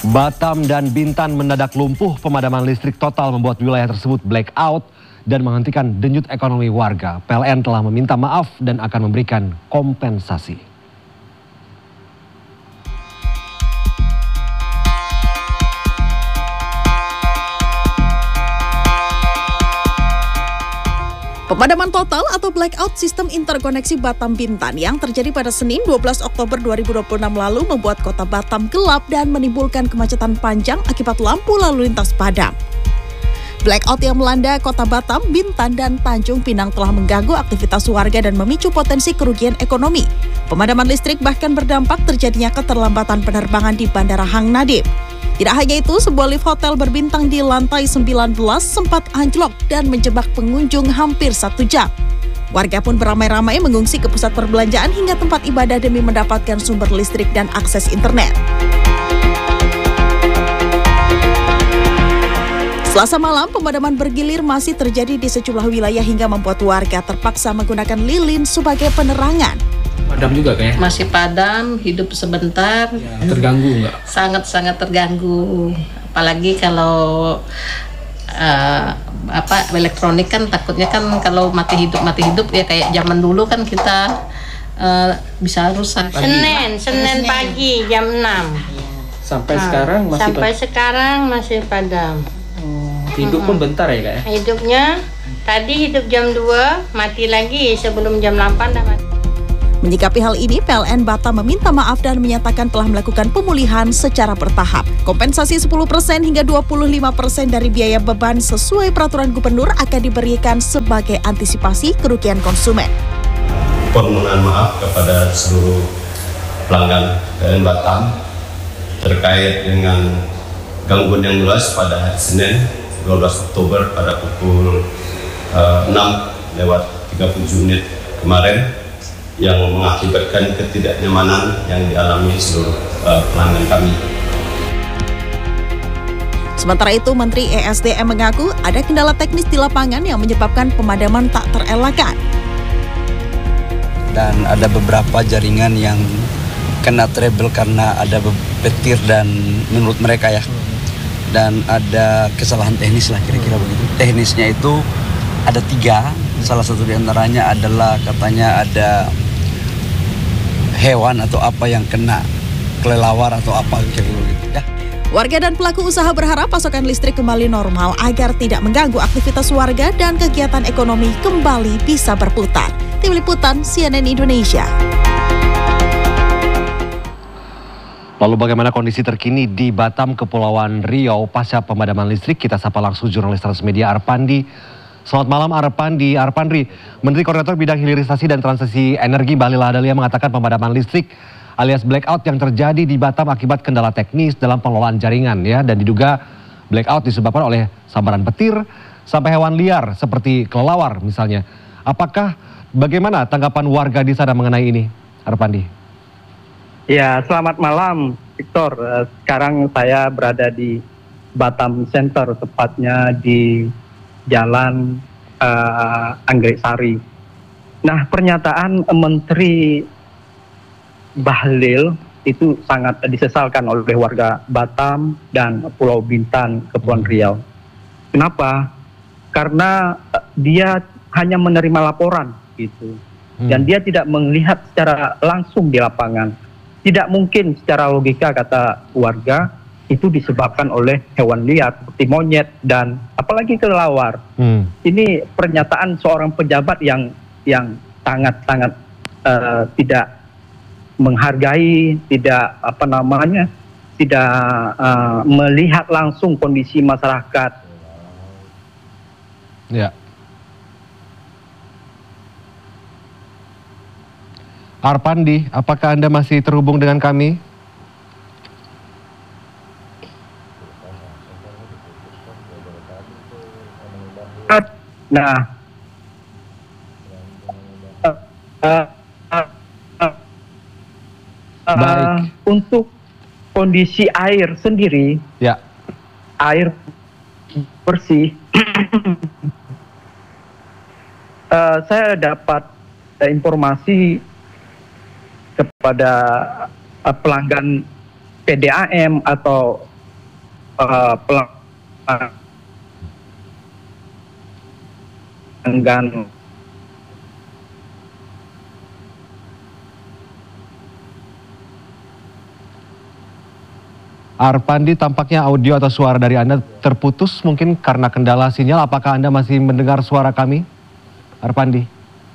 Batam dan Bintan mendadak lumpuh, pemadaman listrik total membuat wilayah tersebut blackout dan menghentikan denyut ekonomi warga. PLN telah meminta maaf dan akan memberikan kompensasi. Pemadaman total atau blackout sistem interkoneksi Batam Bintan yang terjadi pada Senin 12 Oktober 2026 lalu membuat kota Batam gelap dan menimbulkan kemacetan panjang akibat lampu lalu lintas padam. Blackout yang melanda kota Batam, Bintan, dan Tanjung Pinang telah mengganggu aktivitas warga dan memicu potensi kerugian ekonomi. Pemadaman listrik bahkan berdampak terjadinya keterlambatan penerbangan di Bandara Hang Nadiem. Tidak hanya itu, sebuah lift hotel berbintang di lantai 19 sempat anjlok dan menjebak pengunjung hampir 1 jam. Warga pun beramai-ramai mengungsi ke pusat perbelanjaan hingga tempat ibadah demi mendapatkan sumber listrik dan akses internet. Selasa malam, pemadaman bergilir masih terjadi di sejumlah wilayah hingga membuat warga terpaksa menggunakan lilin sebagai penerangan. Padam juga kayaknya? Masih padam, hidup sebentar. Ya, terganggu nggak? Sangat-sangat terganggu. Apalagi kalau elektronik kan takutnya kan kalau mati hidup ya kayak zaman dulu kan kita bisa rusak. Senin pagi jam 6. Sampai sekarang masih sekarang masih padam. Hidup pun bentar ya kak ya? Hidupnya tadi hidup jam 2, mati lagi sebelum jam 8 dah mati. Menyikapi hal ini, PLN Batam meminta maaf dan menyatakan telah melakukan pemulihan secara bertahap. Kompensasi 10% hingga 25% dari biaya beban sesuai peraturan gubernur akan diberikan sebagai antisipasi kerugian konsumen. Permohonan maaf kepada seluruh pelanggan PLN Batam terkait dengan gangguan yang luas pada hari Senin 12 Oktober pada pukul 6:30 kemarin yang mengakibatkan ketidaknyamanan yang dialami seluruh pelanggan kami. Sementara itu, Menteri ESDM mengaku ada kendala teknis di lapangan yang menyebabkan pemadaman tak terelakkan. Dan ada beberapa jaringan yang kena trouble karena ada petir dan menurut mereka ya. Dan ada kesalahan teknis lah kira-kira begitu. Teknisnya itu ada 3, salah satu diantaranya adalah katanya ada hewan atau apa yang kena kelelawar atau apa gitu ya. Warga dan pelaku usaha berharap pasokan listrik kembali normal agar tidak mengganggu aktivitas warga dan kegiatan ekonomi kembali bisa berputar. Tim Liputan CNN Indonesia. Lalu bagaimana kondisi terkini di Batam, Kepulauan Riau pasca pemadaman listrik? Kita sapa langsung jurnalis Transmedia Arpandi. Selamat malam Arpandi. Arpandi, Menteri Koordinator Bidang Hilirisasi dan Transisi Energi Bahlil Lahadalia mengatakan pemadaman listrik alias blackout yang terjadi di Batam akibat kendala teknis dalam pengelolaan jaringan ya, dan diduga blackout disebabkan oleh sambaran petir sampai hewan liar seperti kelelawar misalnya. Bagaimana tanggapan warga di sana mengenai ini, Arpandi? Ya, selamat malam Victor. Sekarang saya berada di Batam Center, tepatnya di Jalan Anggrek Sari. Nah, pernyataan Menteri Bahlil itu sangat disesalkan oleh warga Batam dan Pulau Bintan, Kepulauan Riau. Kenapa? Karena dia hanya menerima laporan gitu, dan dia tidak melihat secara langsung di lapangan. Tidak mungkin secara logika, kata warga, itu disebabkan oleh hewan liar seperti monyet dan apalagi kelelawar. Ini pernyataan seorang pejabat yang sangat-sangat tidak menghargai, tidak tidak melihat langsung kondisi masyarakat. Ya. Arpandi, apakah Anda masih terhubung dengan kami? Nah, baik. Untuk kondisi air sendiri, ya, air bersih, saya dapat informasi kepada pelanggan PDAM atau pelanggan. Arpandi, tampaknya audio atau suara dari Anda terputus mungkin karena kendala sinyal. Apakah Anda masih mendengar suara kami, Arpandi?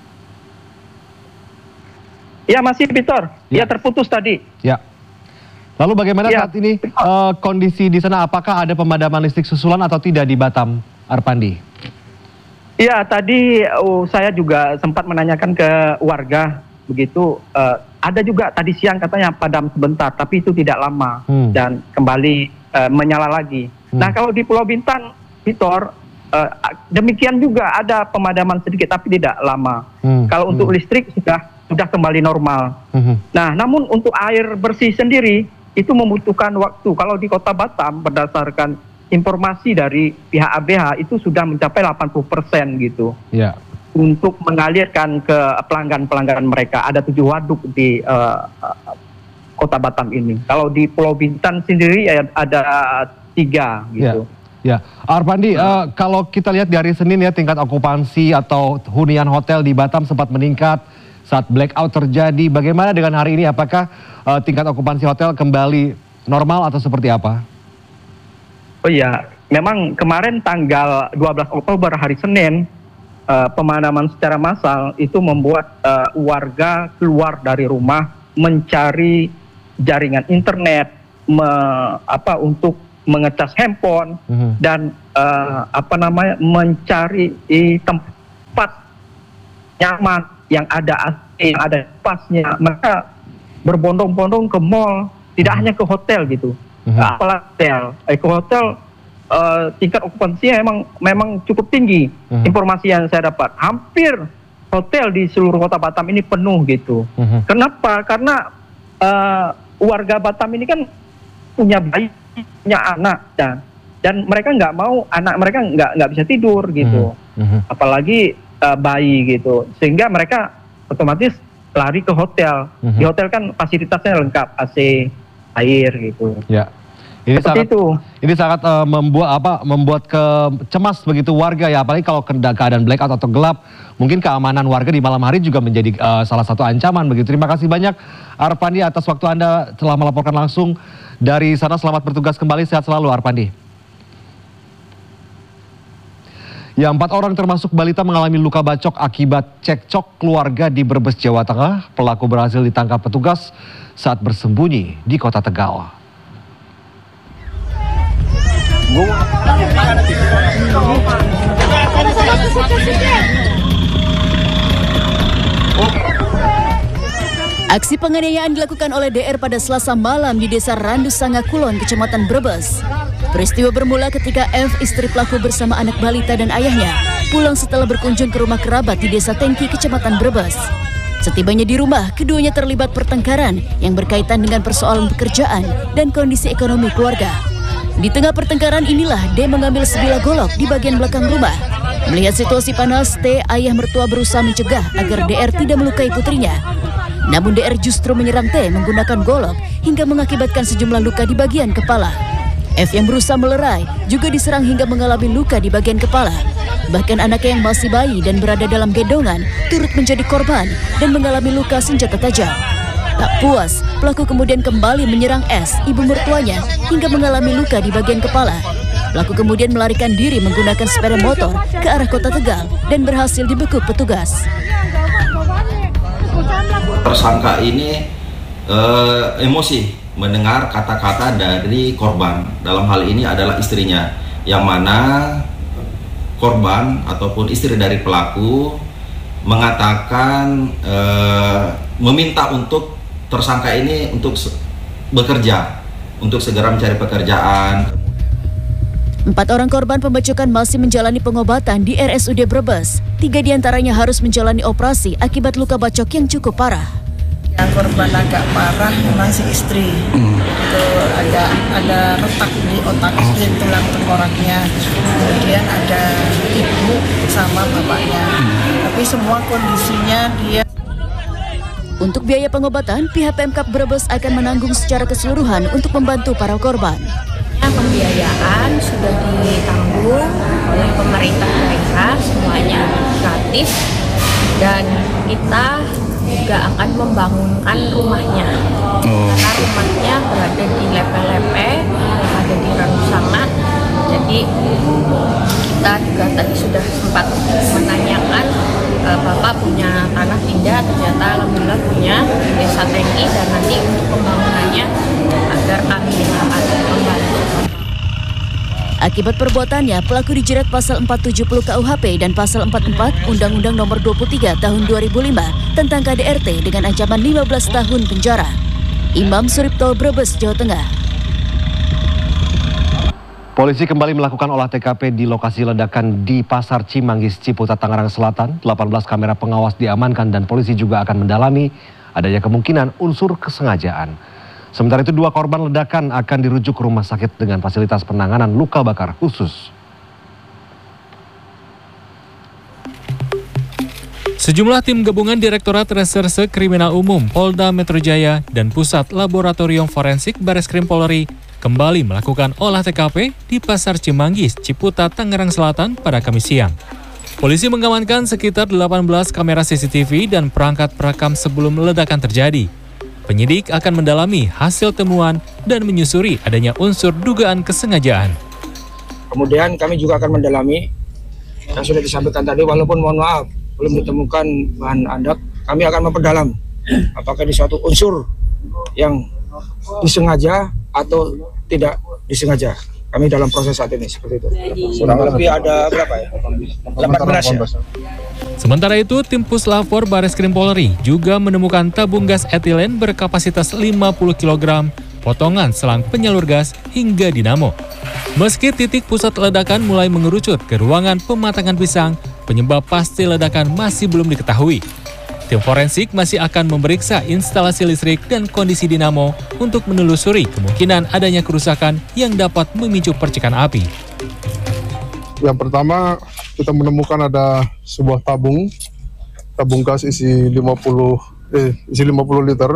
Ya masih, Victor. Ya terputus tadi. Ya. Lalu bagaimana Ya. saat ini kondisi di sana? Apakah ada pemadaman listrik susulan atau tidak di Batam, Arpandi? Ya tadi saya juga sempat menanyakan ke warga begitu. Ada juga tadi siang katanya padam sebentar, tapi itu tidak lama dan kembali menyala lagi. Nah kalau di Pulau Bintan, Victor, demikian juga ada pemadaman sedikit tapi tidak lama. Kalau untuk listrik sudah kembali normal. Nah namun untuk air bersih sendiri itu membutuhkan waktu. Kalau di Kota Batam berdasarkan informasi dari pihak ABH itu sudah mencapai 80% gitu. Ya. Untuk mengalirkan ke pelanggan-pelanggan mereka. Ada 7 waduk di Kota Batam ini. Kalau di Pulau Bintan sendiri ada 3 gitu. Ya, Arpandi, kalau kita lihat dari Senin ya, tingkat okupansi atau hunian hotel di Batam sempat meningkat saat blackout terjadi. Bagaimana dengan hari ini? Apakah tingkat okupansi hotel kembali normal atau seperti apa? Oh iya, memang kemarin tanggal 12 Oktober hari Senin, pemadaman secara massal itu membuat warga keluar dari rumah mencari jaringan internet, untuk mengecas handphone dan mencari tempat nyaman yang ada AC, yang ada pasnya. Mereka berbondong-bondong ke mall, tidak hanya ke hotel gitu. Apalagi ke hotel tingkat okupansinya memang cukup tinggi. Informasi yang saya dapat, hampir hotel di seluruh Kota Batam ini penuh gitu. Kenapa? Karena warga Batam ini kan punya bayi, punya anak, dan mereka nggak mau anak mereka nggak bisa tidur gitu. Apalagi bayi gitu, sehingga mereka otomatis lari ke hotel. Di hotel kan fasilitasnya lengkap, AC, air gitu. Ya. Ini sangat membuat cemas begitu warga ya, apalagi kalau keadaan blackout atau gelap, mungkin keamanan warga di malam hari juga menjadi salah satu ancaman begitu. Terima kasih banyak Arpandi atas waktu Anda telah melaporkan langsung dari sana. Selamat bertugas kembali, sehat selalu Arpandi. Ya, 4 orang termasuk balita mengalami luka bacok akibat cekcok keluarga di Brebes, Jawa Tengah. Pelaku berhasil ditangkap petugas saat bersembunyi di Kota Tegal. Aksi penganiayaan dilakukan oleh DR pada Selasa malam di Desa Randusanga Kulon, Kecamatan Brebes. Peristiwa bermula ketika F, istri pelaku bersama anak balita dan ayahnya, pulang setelah berkunjung ke rumah kerabat di Desa Tengki, Kecamatan Brebes. Setibanya di rumah, keduanya terlibat pertengkaran yang berkaitan dengan persoalan pekerjaan dan kondisi ekonomi keluarga. Di tengah pertengkaran inilah D mengambil sebilah golok di bagian belakang rumah. Melihat situasi panas, T, ayah mertua berusaha mencegah agar DR tidak melukai putrinya. Namun DR justru menyerang T menggunakan golok hingga mengakibatkan sejumlah luka di bagian kepala. F yang berusaha melerai juga diserang hingga mengalami luka di bagian kepala. Bahkan anaknya yang masih bayi dan berada dalam gendongan turut menjadi korban dan mengalami luka senjata tajam. Tak puas, pelaku kemudian kembali menyerang S, ibu mertuanya, hingga mengalami luka di bagian kepala. Pelaku kemudian melarikan diri menggunakan sepeda motor ke arah Kota Tegal dan berhasil dibekuk petugas. Tersangka ini emosi mendengar kata-kata dari korban. Dalam hal ini adalah istrinya, yang mana korban ataupun istri dari pelaku mengatakan meminta untuk tersangka ini untuk bekerja, untuk segera mencari pekerjaan. 4 orang korban pembacokan masih menjalani pengobatan di RSUD Brebes. 3 diantaranya harus menjalani operasi akibat luka bacok yang cukup parah. Yang korban agak parah memang si istri. Itu ada retak di otak istri, tulang tengkoraknya. Kemudian ada ibu sama bapaknya. Tapi semua kondisinya dia. Untuk biaya pengobatan, pihak Pemkab Brebes akan menanggung secara keseluruhan untuk membantu para korban. pembiayaan sudah ditanggung oleh pemerintah daerah, semuanya gratis, dan kita juga akan membangunkan rumahnya. Karena rumahnya berada di Lepe-Lepe, ada di Randusanga. Jadi kita juga tadi sudah sempat menanyakan, Bapak punya tanah tidak? Ternyata alhamdulillah punya di Desa Tengki, dan nanti untuk pembangunannya agar kami akan membantu. Akibat perbuatannya, pelaku dijerat pasal 470 KUHP dan pasal 44 Undang-Undang Nomor 23 Tahun 2005 tentang KDRT dengan ancaman 15 tahun penjara. Imam Suripto, Brebes, Jawa Tengah. Polisi kembali melakukan olah TKP di lokasi ledakan di Pasar Cimanggis, Ciputat, Tangerang Selatan. 18 kamera pengawas diamankan dan polisi juga akan mendalami adanya kemungkinan unsur kesengajaan. Sementara itu 2 korban ledakan akan dirujuk ke rumah sakit dengan fasilitas penanganan luka bakar khusus. Sejumlah tim gabungan Direktorat Reserse Kriminal Umum Polda Metro Jaya dan Pusat Laboratorium Forensik Bareskrim Polri kembali melakukan olah TKP di Pasar Cimanggis, Ciputat, Tangerang Selatan pada Kamis siang. Polisi mengamankan sekitar 18 kamera CCTV dan perangkat perekam sebelum ledakan terjadi. Penyidik akan mendalami hasil temuan dan menyusuri adanya unsur dugaan kesengajaan. Kemudian kami juga akan mendalami yang sudah disampaikan tadi, walaupun mohon maaf belum ditemukan bahan adat, kami akan memperdalam apakah ini suatu unsur yang disengaja atau tidak disengaja. Kami dalam proses saat ini seperti itu. Kurang lebih ada berapa ya? 18 ya. Sementara itu, tim Puslapor Bareskrim Polri juga menemukan tabung gas etilen berkapasitas 50 kg, potongan selang penyalur gas hingga dinamo. Meski titik pusat ledakan mulai mengerucut ke ruangan pematangan pisang, penyebab pasti ledakan masih belum diketahui. Tim forensik masih akan memeriksa instalasi listrik dan kondisi dinamo untuk menelusuri kemungkinan adanya kerusakan yang dapat memicu percikan api. Yang pertama, kita menemukan ada sebuah tabung gas isi 50 liter.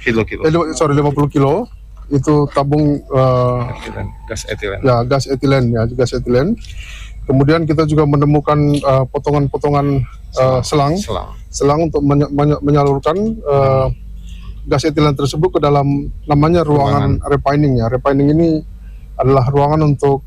50 kilo. Itu tabung gas etilen. Ya, gas etilen. Kemudian kita juga menemukan potongan-potongan selang untuk menyalurkan gas etilen tersebut ke dalam namanya ruangan refining ya. Refining ini adalah ruangan untuk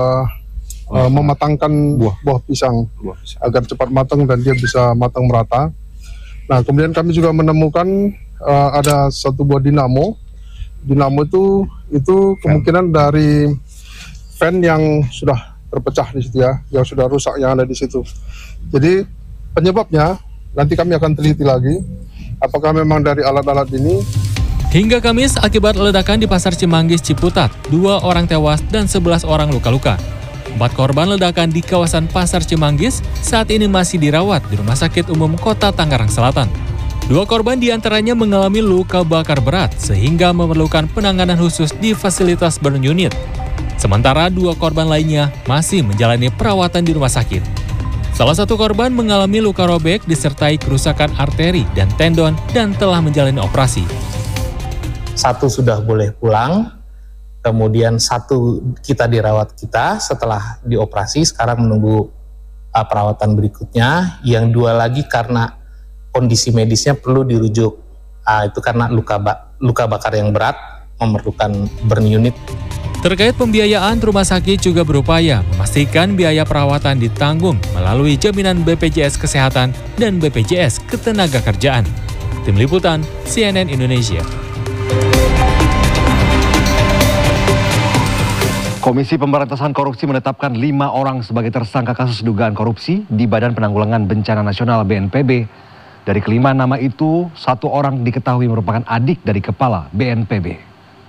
mematangkan buah pisang agar cepat matang dan dia bisa matang merata. Nah, kemudian kami juga menemukan ada satu buah dinamo. Dinamo itu kemungkinan dari fan yang sudah terpecah di situ ya, yang sudah rusak yang ada di situ. Jadi penyebabnya nanti kami akan teliti lagi apakah memang dari alat-alat ini. Hingga Kamis, akibat ledakan di Pasar Cimanggis, Ciputat, 2 orang tewas dan 11 orang luka-luka. 4 korban ledakan di kawasan Pasar Cimanggis saat ini masih dirawat di Rumah Sakit Umum Kota Tangerang Selatan. 2 korban diantaranya mengalami luka bakar berat sehingga memerlukan penanganan khusus di fasilitas burn unit. Sementara 2 korban lainnya masih menjalani perawatan di rumah sakit. Salah satu korban mengalami luka robek disertai kerusakan arteri dan tendon dan telah menjalani operasi. 1 sudah boleh pulang, kemudian 1 kita dirawat setelah dioperasi, sekarang menunggu perawatan berikutnya. Yang 2 lagi karena kondisi medisnya perlu dirujuk, itu karena luka bakar yang berat memerlukan burn unit. Terkait pembiayaan, rumah sakit juga berupaya memastikan biaya perawatan ditanggung melalui jaminan BPJS Kesehatan dan BPJS Ketenagakerjaan. Tim Liputan, CNN Indonesia. Komisi Pemberantasan Korupsi menetapkan 5 orang sebagai tersangka kasus dugaan korupsi di Badan Penanggulangan Bencana Nasional BNPB. Dari kelima nama itu, 1 orang diketahui merupakan adik dari kepala BNPB.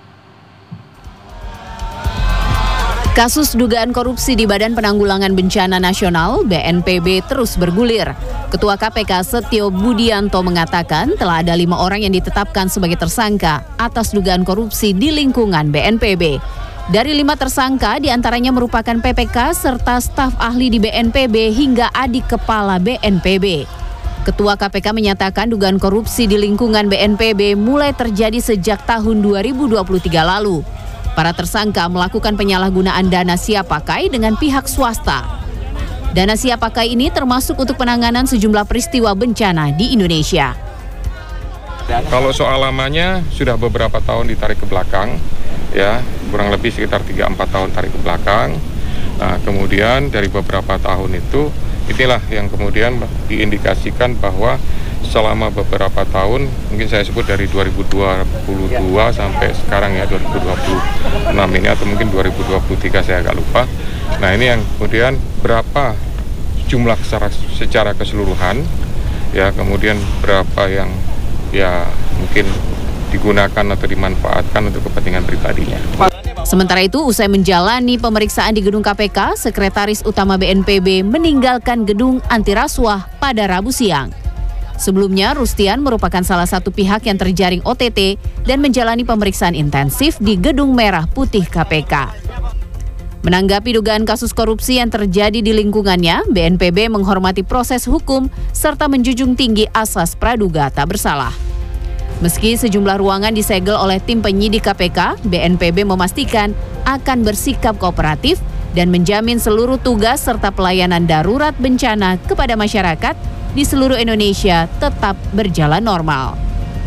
Kasus dugaan korupsi di Badan Penanggulangan Bencana Nasional (BNPB) terus bergulir. Ketua KPK Setio Budianto mengatakan telah ada 5 orang yang ditetapkan sebagai tersangka atas dugaan korupsi di lingkungan BNPB. Dari 5 tersangka, diantaranya merupakan PPK serta staf ahli di BNPB hingga adik kepala BNPB. Ketua KPK menyatakan dugaan korupsi di lingkungan BNPB mulai terjadi sejak tahun 2023 lalu. Para tersangka melakukan penyalahgunaan dana siap pakai dengan pihak swasta. Dana siap pakai ini termasuk untuk penanganan sejumlah peristiwa bencana di Indonesia. Kalau soal lamanya sudah beberapa tahun ditarik ke belakang, ya kurang lebih sekitar 3-4 tahun tarik ke belakang. Nah, kemudian dari beberapa tahun itu, inilah yang kemudian diindikasikan bahwa selama beberapa tahun, mungkin saya sebut dari 2022 sampai sekarang ya 2026 ini atau mungkin 2023 saya agak lupa. Nah ini yang kemudian berapa jumlah secara keseluruhan, ya kemudian berapa yang ya mungkin digunakan atau dimanfaatkan untuk kepentingan pribadinya. Sementara itu, usai menjalani pemeriksaan di gedung KPK, Sekretaris Utama BNPB meninggalkan gedung anti rasuah pada Rabu siang. Sebelumnya, Rustian merupakan salah satu pihak yang terjaring OTT dan menjalani pemeriksaan intensif di Gedung Merah Putih KPK. Menanggapi dugaan kasus korupsi yang terjadi di lingkungannya, BNPB menghormati proses hukum serta menjunjung tinggi asas praduga tak bersalah. Meski sejumlah ruangan disegel oleh tim penyidik KPK, BNPB memastikan akan bersikap kooperatif dan menjamin seluruh tugas serta pelayanan darurat bencana kepada masyarakat di seluruh Indonesia tetap berjalan normal.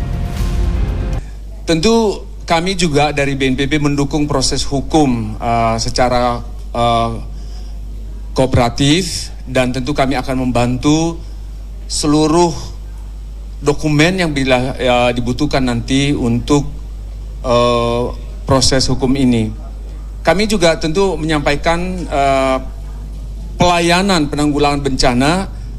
Tentu kami juga dari BNPB mendukung proses hukum secara kooperatif dan tentu kami akan membantu seluruh dokumen yang bila dibutuhkan nanti untuk proses hukum ini. Kami juga tentu menyampaikan pelayanan penanggulangan bencana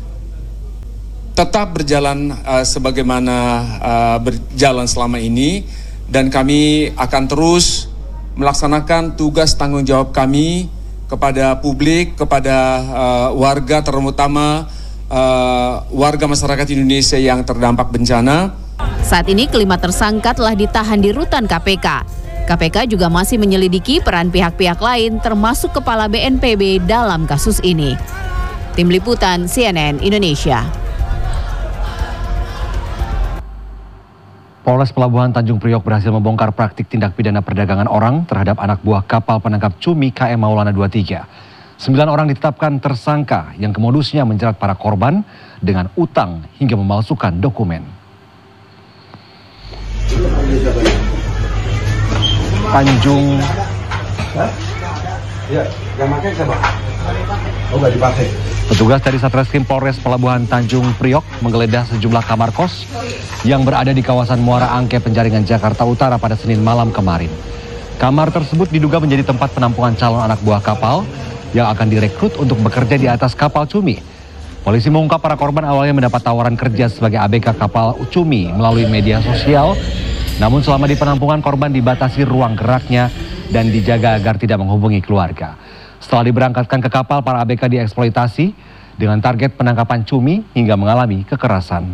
tetap berjalan sebagaimana berjalan selama ini, dan kami akan terus melaksanakan tugas tanggung jawab kami kepada publik, kepada warga, terutama warga masyarakat Indonesia yang terdampak bencana. Saat ini kelima tersangka telah ditahan di rutan KPK. KPK juga masih menyelidiki peran pihak-pihak lain termasuk Kepala BNPB dalam kasus ini. Tim Liputan CNN Indonesia. Polres Pelabuhan Tanjung Priok berhasil membongkar praktik tindak pidana perdagangan orang terhadap anak buah kapal penangkap cumi KM Maulana 23. 9 orang ditetapkan tersangka yang kemodusnya menjerat para korban dengan utang hingga memalsukan dokumen. Tanjung. Ya, yang pakai siapa? Oh, nggak dipakai. Petugas dari Satreskrim Polres Pelabuhan Tanjung Priok menggeledah sejumlah kamar kos yang berada di kawasan Muara Angke, Penjaringan, Jakarta Utara pada Senin malam kemarin. Kamar tersebut diduga menjadi tempat penampungan calon anak buah kapal yang akan direkrut untuk bekerja di atas kapal cumi. Polisi mengungkap para korban awalnya mendapat tawaran kerja sebagai ABK kapal cumi melalui media sosial. Namun selama di penampungan, korban dibatasi ruang geraknya dan dijaga agar tidak menghubungi keluarga. Setelah diberangkatkan ke kapal, para ABK dieksploitasi dengan target penangkapan cumi hingga mengalami kekerasan.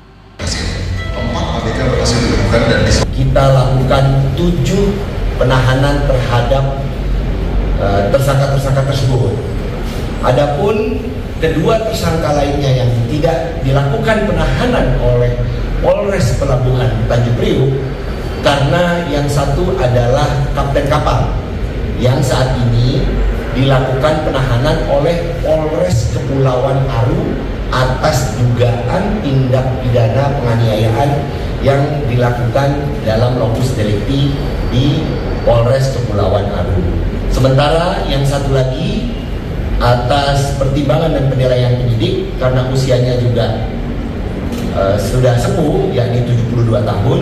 Kita lakukan 7 penahanan terhadap tersangka-tersangka tersebut. Adapun kedua tersangka lainnya yang tidak dilakukan penahanan oleh Polres Pelabuhan Tanjung Priok karena yang satu adalah kapten kapal yang saat ini dilakukan penahanan oleh Polres Kepulauan Aru atas dugaan tindak pidana penganiayaan yang dilakukan dalam lokus delikti di Polres Kepulauan Aru. Sementara yang satu lagi atas pertimbangan dan penilaian penyidik karena usianya juga sudah sepuh, yakni 72 tahun.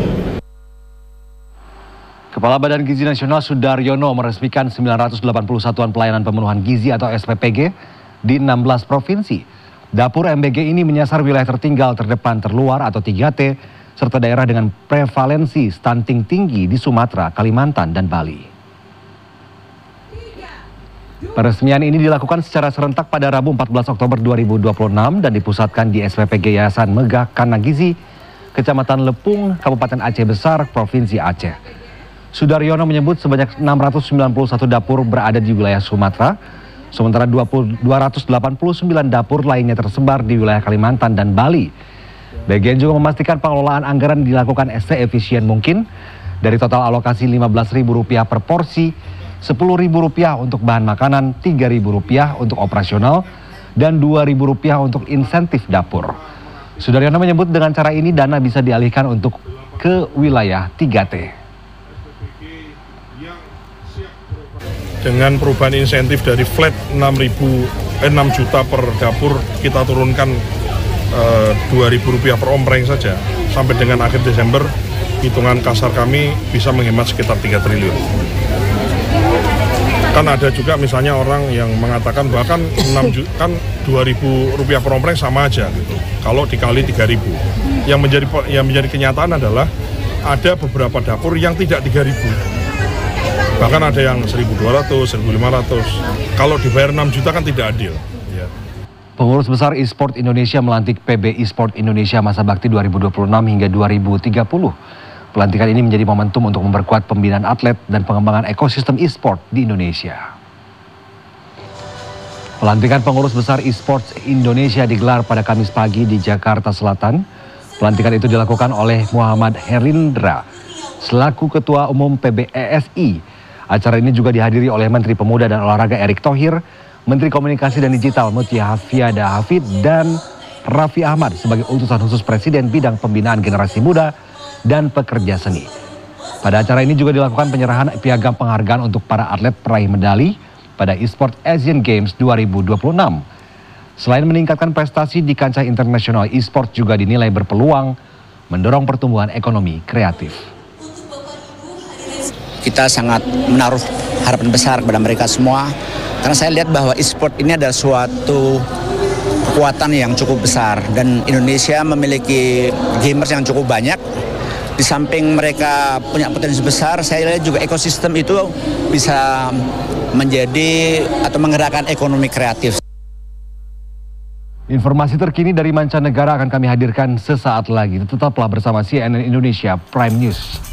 Kepala Badan Gizi Nasional Sudaryono meresmikan 980 satuan pelayanan pemenuhan gizi atau SPPG di 16 provinsi. Dapur MBG ini menyasar wilayah tertinggal, terdepan, terluar atau 3T, serta daerah dengan prevalensi stunting tinggi di Sumatera, Kalimantan, dan Bali. Peresmian ini dilakukan secara serentak pada Rabu 14 Oktober 2026 dan dipusatkan di SPPG Yayasan Megah Kana Gizi, Kecamatan Lepung, Kabupaten Aceh Besar, Provinsi Aceh. Sudaryono menyebut sebanyak 691 dapur berada di wilayah Sumatera, sementara 289 dapur lainnya tersebar di wilayah Kalimantan dan Bali. BGN juga memastikan pengelolaan anggaran dilakukan seefisien mungkin Dari total alokasi Rp15.000 per porsi, Rp10.000 untuk bahan makanan, Rp3.000 untuk operasional, dan Rp2.000 untuk insentif dapur. Sudaryono menyebut dengan cara ini dana bisa dialihkan untuk ke wilayah 3T. Dengan perubahan insentif dari flat 6 juta per dapur, kita turunkan Rp2.000 per ompreng saja. Sampai dengan akhir Desember, hitungan kasar kami bisa menghemat sekitar 3 triliun. Kan ada juga misalnya orang yang mengatakan bahkan kan Rp2.000 per ompreng sama aja gitu. Kalau dikali 3.000. Yang menjadi kenyataan adalah ada beberapa dapur yang tidak 3.000. Bahkan ada yang 1.200, 1.500. Kalau dibayar 6 juta kan tidak adil. Ya. Pengurus Besar e-sport Indonesia melantik PB e-sport Indonesia masa bakti 2026 hingga 2030. Pelantikan ini menjadi momentum untuk memperkuat pembinaan atlet dan pengembangan ekosistem e-sport di Indonesia. Pelantikan pengurus besar e-sports Indonesia digelar pada Kamis pagi di Jakarta Selatan. Pelantikan itu dilakukan oleh Muhammad Herindra selaku Ketua Umum PBESI. Acara ini juga dihadiri oleh Menteri Pemuda dan Olahraga Erick Thohir, Menteri Komunikasi dan Digital Mutia Hafiada Hafid, dan Raffi Ahmad sebagai utusan khusus Presiden bidang pembinaan generasi muda dan pekerja seni. Pada acara ini juga dilakukan penyerahan piagam penghargaan untuk para atlet peraih medali pada e-sport Asian Games 2026. Selain meningkatkan prestasi di kancah internasional, e-sport juga dinilai berpeluang mendorong pertumbuhan ekonomi kreatif. Kita sangat menaruh harapan besar kepada mereka semua, karena saya lihat bahwa e-sport ini adalah suatu kekuatan yang cukup besar dan Indonesia memiliki gamers yang cukup banyak. Di samping mereka punya potensi besar, saya lihat juga ekosistem itu bisa menjadi atau menggerakkan ekonomi kreatif. Informasi terkini dari mancanegara akan kami hadirkan sesaat lagi. Tetaplah bersama CNN Indonesia Prime News.